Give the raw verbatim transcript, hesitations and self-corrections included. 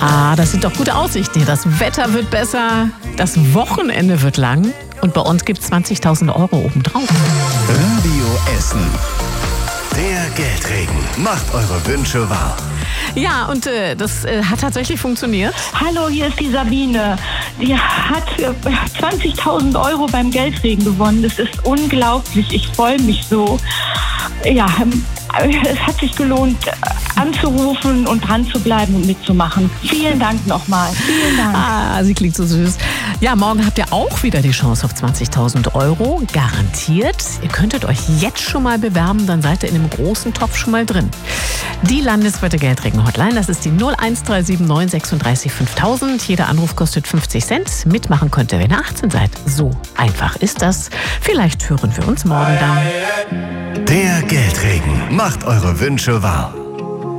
Ah, das sind doch gute Aussichten. Das Wetter wird besser, das Wochenende wird lang und bei uns gibt es zwanzigtausend Euro obendrauf. Radio Essen. Der Geldregen macht eure Wünsche wahr. Ja, und äh, das äh, hat tatsächlich funktioniert. Hallo, hier ist die Sabine. Die hat äh, zwanzigtausend Euro beim Geldregen gewonnen. Das ist unglaublich. Ich freue mich so. Ja, es hat sich gelohnt, anzurufen und dran zu bleiben und mitzumachen. Vielen Dank nochmal. Vielen Dank. Ah, sie klingt so süß. Ja, morgen habt ihr auch wieder die Chance auf zwanzigtausend Euro. Garantiert. Ihr könntet euch jetzt schon mal bewerben, dann seid ihr in dem großen Topf schon mal drin. Die landesweite Geldregen-Hotline, das ist die null eins drei sieben neun sechsunddreißig fünftausend. Jeder Anruf kostet fünfzig Cent. Mitmachen könnt ihr, wenn ihr achtzehn seid. So einfach ist das. Vielleicht hören wir uns morgen dann. Der Geldregen macht eure Wünsche wahr.